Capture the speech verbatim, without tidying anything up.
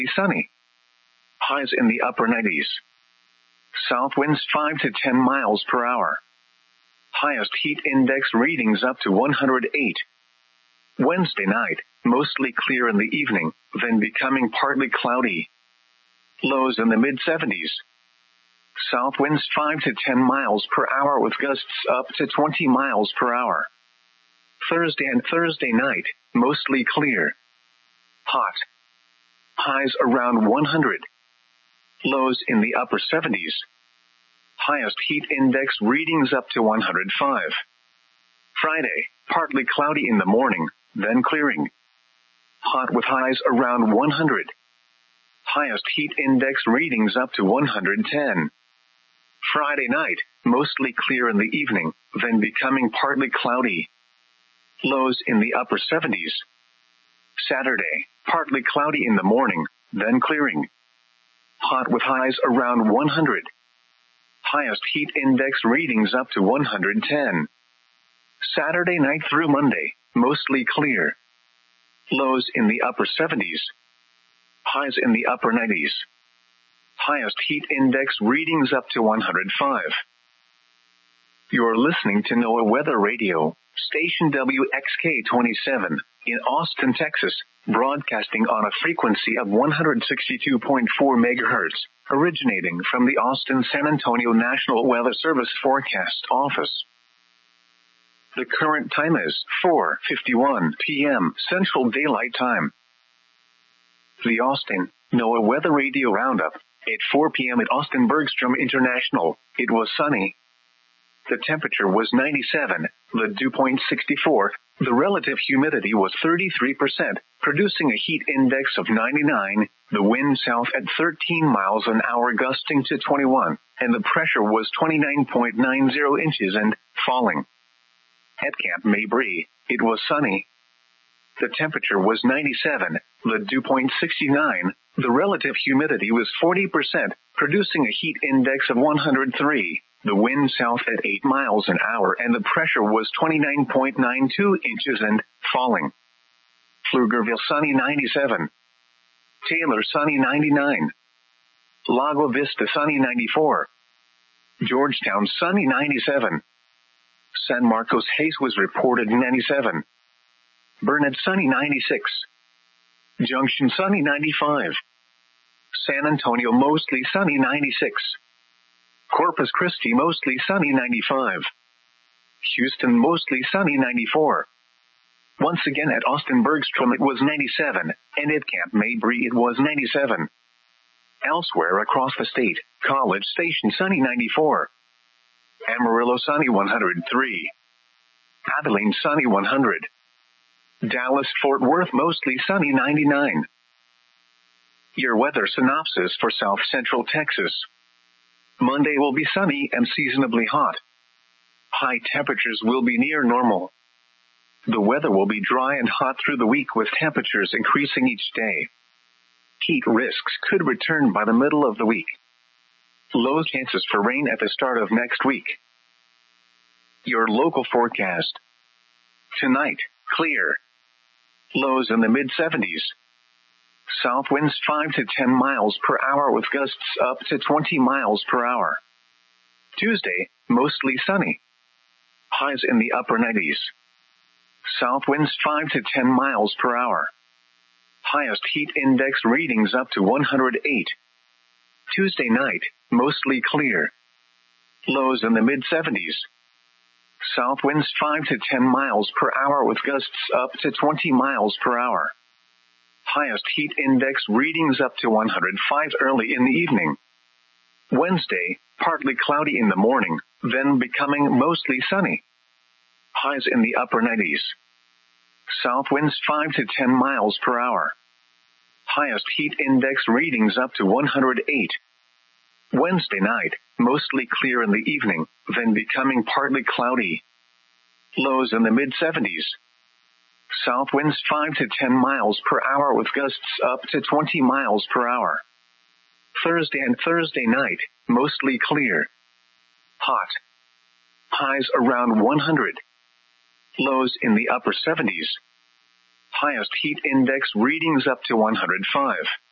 sunny. Highs in the upper nineties. South winds five to ten miles per hour. Highest heat index readings up to one hundred eight. Wednesday night, mostly clear in the evening, then becoming partly cloudy. Lows in the mid seventies. South winds five to ten miles per hour with gusts up to twenty miles per hour. Thursday and Thursday night, mostly clear. Hot. Highs around one hundred. Lows in the upper seventies. Highest heat index readings up to one hundred five. Friday, partly cloudy in the morning, then clearing. Hot with highs around one hundred. Highest heat index readings up to one hundred ten. Friday night, mostly clear in the evening, then becoming partly cloudy. Lows in the upper seventies. Saturday, partly cloudy in the morning, then clearing. Hot with highs around one hundred. Highest heat index readings up to one hundred ten. Saturday night through Monday, mostly clear. Lows in the upper seventies. Highs in the upper nineties. Highest heat index readings up to one hundred five. You're listening to NOAA Weather Radio, station W X K twenty-seven, in Austin, Texas, broadcasting on a frequency of one hundred sixty-two point four megahertz, originating from the Austin-San Antonio National Weather Service Forecast Office. The current time is four fifty-one p.m. Central Daylight Time. The Austin NOAA Weather Radio Roundup. At four p.m. at Austin Bergstrom International, it was sunny. The temperature was ninety-seven, the dew point sixty-four, the relative humidity was thirty-three percent, producing a heat index of ninety-nine, the wind south at thirteen miles an hour gusting to twenty-one, and the pressure was twenty-nine point nine zero inches and falling. At Camp Mabry, it was sunny. The temperature was ninety-seven, the dew point sixty-nine, the relative humidity was forty percent, producing a heat index of one hundred three, the wind south at eight miles an hour and the pressure was twenty-nine point nine two inches and falling. Pflugerville sunny ninety-seven. Taylor sunny ninety-nine. Lago Vista sunny ninety-four. Georgetown sunny ninety-seven. San Marcos Hayes was reported ninety-seven. Burnett sunny ninety-six. Junction sunny ninety-five. San Antonio mostly sunny ninety-six. Corpus Christi mostly sunny ninety-five. Houston mostly sunny ninety-four. Once again at Austin Bergstrom it was ninety-seven, and at Camp Mabry it was ninety-seven. Elsewhere across the state, College Station sunny ninety-four. Amarillo sunny one hundred three. Abilene sunny one hundred. Dallas Fort Worth mostly sunny ninety-nine. Your weather synopsis for South Central Texas. Monday will be sunny and seasonably hot. High temperatures will be near normal. The weather will be dry and hot through the week with temperatures increasing each day. Heat risks could return by the middle of the week. Low chances for rain at the start of next week. Your local forecast. Tonight, clear. Lows in the mid seventies. South winds five to ten miles per hour with gusts up to twenty miles per hour. Tuesday, mostly sunny. Highs in the upper nineties. South winds five to ten miles per hour. Highest heat index readings up to one hundred eight. Tuesday night, mostly clear. Lows in the mid seventies. South winds five to ten miles per hour with gusts up to twenty miles per hour. Highest heat index readings up to one hundred five early in the evening. Wednesday, partly cloudy in the morning, then becoming mostly sunny. Highs in the upper nineties. South winds five to ten miles per hour. Highest heat index readings up to one hundred eight. Wednesday night, mostly clear in the evening, then becoming partly cloudy. Lows in the mid seventies. South winds five to ten miles per hour with gusts up to twenty miles per hour. Thursday and Thursday night, mostly clear. Hot. Highs around one hundred. Lows in the upper seventies. Highest heat index readings up to one hundred five.